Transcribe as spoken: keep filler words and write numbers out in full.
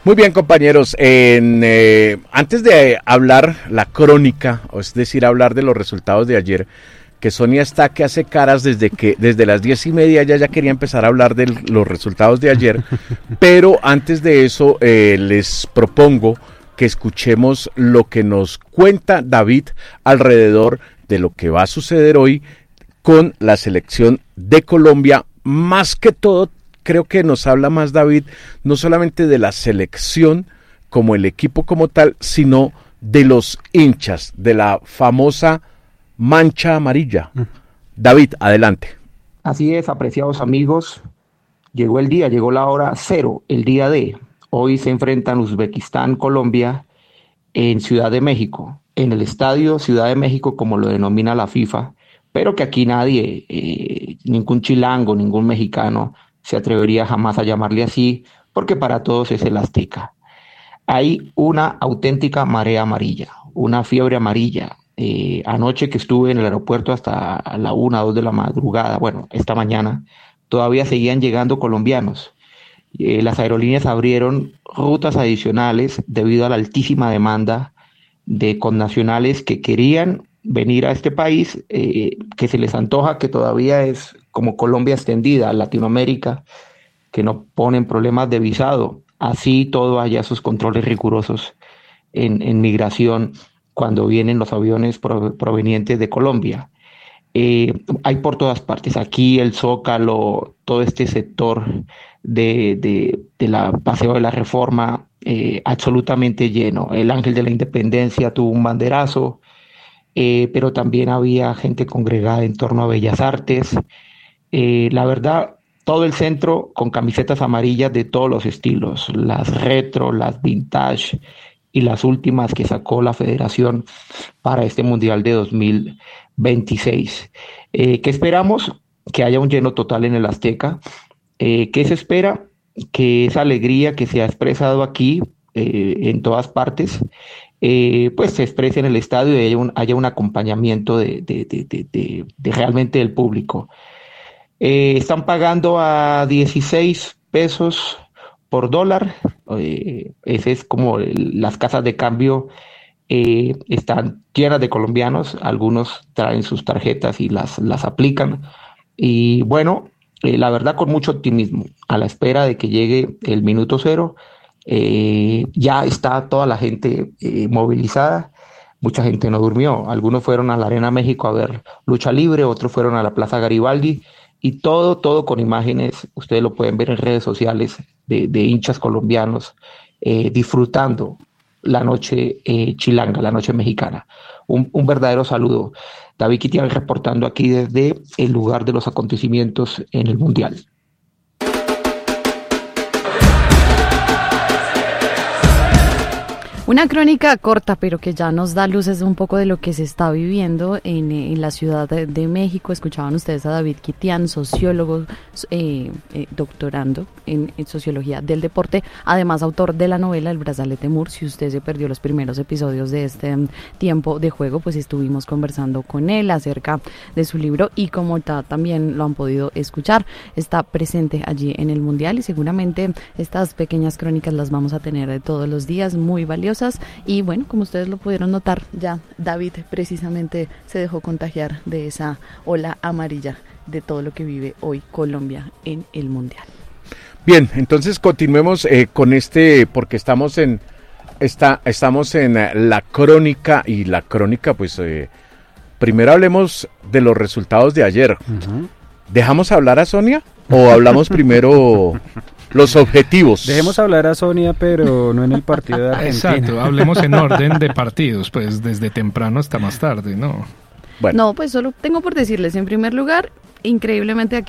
Muy bien, compañeros, en, eh, antes de hablar la crónica, o es decir, hablar de los resultados de ayer, que Sonia está que hace caras desde que desde las diez y media ella ya quería empezar a hablar de los resultados de ayer, pero antes de eso eh, les propongo que escuchemos lo que nos cuenta David alrededor de lo que va a suceder hoy con la selección de Colombia. Más que todo, creo que nos habla más David, no solamente de la selección como el equipo como tal, sino de los hinchas, de la famosa mancha amarilla. David, adelante. Así es, apreciados amigos, llegó el día, llegó la hora cero, el día D. Hoy se enfrentan Uzbekistán, Colombia, en Ciudad de México, en el estadio Ciudad de México, como lo denomina la FIFA, pero que aquí nadie, eh, ningún chilango, ningún mexicano, se atrevería jamás a llamarle así, porque para todos es el Azteca. Hay una auténtica marea amarilla, una fiebre amarilla. Eh, anoche que estuve en el aeropuerto hasta la una, dos de la madrugada, bueno, esta mañana, todavía seguían llegando colombianos. Eh, las aerolíneas abrieron rutas adicionales debido a la altísima demanda de connacionales que querían venir a este país, eh, que se les antoja que todavía es como Colombia extendida, Latinoamérica, que no ponen problemas de visado. Así todo haya sus controles rigurosos en, en migración cuando vienen los aviones pro, provenientes de Colombia. Eh, hay por todas partes, aquí el Zócalo, todo este sector de, de, de la Paseo de la Reforma, eh, absolutamente lleno. El Ángel de la Independencia tuvo un banderazo, eh, pero también había gente congregada en torno a Bellas Artes. Eh, la verdad, todo el centro con camisetas amarillas de todos los estilos, las retro, las vintage, y las últimas que sacó la Federación para este Mundial de dos mil veintiséis. Eh, ¿Qué esperamos? Que haya un lleno total en el Azteca. Eh, ¿Qué se espera? Que esa alegría que se ha expresado aquí eh, en todas partes, eh, pues se exprese en el estadio y haya un, haya un acompañamiento de, de, de, de, de, de realmente del público. Eh, están pagando a dieciséis pesos por dólar, eh, ese es como el, las casas de cambio eh, están llenas de colombianos, algunos traen sus tarjetas y las, las aplican, y bueno, eh, la verdad con mucho optimismo, a la espera de que llegue el minuto cero. Eh, ya está toda la gente eh, movilizada, mucha gente no durmió, algunos fueron a la Arena México a ver lucha libre, otros fueron a la Plaza Garibaldi, y todo, todo con imágenes, ustedes lo pueden ver en redes sociales, de, de hinchas colombianos eh, disfrutando la noche eh, chilanga, la noche mexicana. Un, un verdadero saludo. David Quitián reportando aquí desde el lugar de los acontecimientos en el Mundial. Una crónica corta, pero que ya nos da luces un poco de lo que se está viviendo en, en la Ciudad de, de México. Escuchaban ustedes a David Quitián, sociólogo, eh, eh, doctorando en, en Sociología del Deporte, además autor de la novela El Brazalete Moore. Si usted se perdió los primeros episodios de este um, tiempo de juego, pues estuvimos conversando con él acerca de su libro, y como ta, también lo han podido escuchar, está presente allí en el Mundial, y seguramente estas pequeñas crónicas las vamos a tener de todos los días, muy valiosas. Y bueno, como ustedes lo pudieron notar, ya David precisamente se dejó contagiar de esa ola amarilla de todo lo que vive hoy Colombia en el Mundial. Bien, entonces continuemos eh, con este, porque estamos en está, estamos en eh, la crónica, y la crónica, pues eh, primero hablemos de los resultados de ayer. Uh-huh. ¿Dejamos hablar a Sonia o hablamos primero los objetivos? Dejemos hablar a Sonia, pero no en el partido de Argentina. Exacto, hablemos en orden de partidos, pues desde temprano hasta más tarde, ¿no? Bueno. No, pues solo tengo por decirles, en primer lugar, increíblemente aquí